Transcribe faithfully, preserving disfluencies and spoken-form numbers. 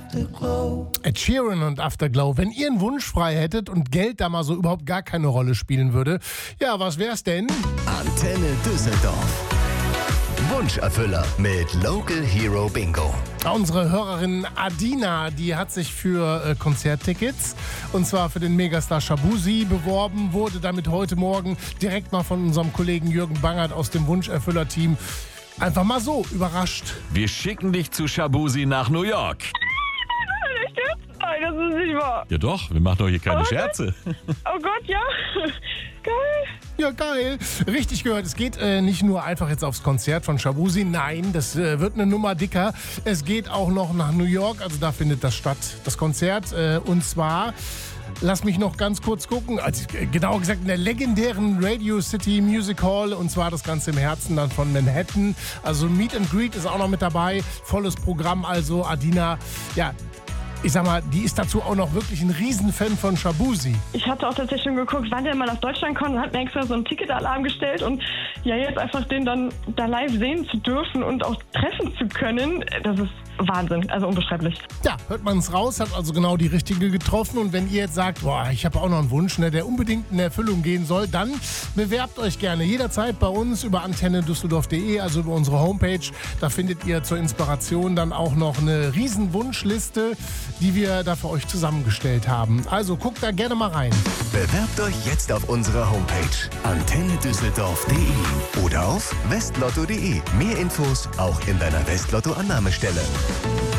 Ed Sheeran und Afterglow. Wenn ihr einen Wunsch frei hättet und Geld da mal so überhaupt gar keine Rolle spielen würde, ja, was wär's denn? Antenne Düsseldorf. Wunscherfüller mit Local Hero Bingo. Unsere Hörerin Adina, die hat sich für äh, Konzerttickets, und zwar für den Megastar Shabuzi beworben, wurde damit heute Morgen direkt mal von unserem Kollegen Jürgen Bangert aus dem Wunscherfüller-Team einfach mal so überrascht. Wir schicken dich zu Shabuzi nach New York. Nein, das ist nicht wahr. Ja doch, wir machen doch hier keine Oh, Scherze. Oh Gott, ja. Geil. Ja, geil. Richtig gehört. Es geht äh, nicht nur einfach jetzt aufs Konzert von Shabuzi. Nein, das äh, wird eine Nummer dicker. Es geht auch noch nach New York. Also da findet das statt, das Konzert. Äh, und zwar, lass mich noch ganz kurz gucken. Also, äh, genauer gesagt in der legendären Radio City Music Hall. Und zwar das Ganze im Herzen dann von Manhattan. Also Meet and Greet ist auch noch mit dabei. Volles Programm also. Adina, ja, ich sag mal, die ist dazu auch noch wirklich ein Riesenfan von Shabuzi. Ich hatte auch tatsächlich schon geguckt, wann der mal nach Deutschland kommt und hat mir extra so einen Ticketalarm gestellt. Und ja, jetzt einfach den dann da live sehen zu dürfen und auch treffen zu können, das ist Wahnsinn, also unbeschreiblich. Ja, hört man es raus, hat also genau die richtige getroffen. Und wenn ihr jetzt sagt, boah, ich habe auch noch einen Wunsch, ne, der unbedingt in Erfüllung gehen soll, dann bewerbt euch gerne jederzeit bei uns über antenne düsseldorf punkt de, also über unsere Homepage. Da findet ihr zur Inspiration dann auch noch eine riesen Wunschliste, die wir da für euch zusammengestellt haben. Also guckt da gerne mal rein. Bewerbt euch jetzt auf unserer Homepage antenne düsseldorf punkt de oder auf westlotto punkt de. Mehr Infos auch in deiner Westlotto-Annahmestelle.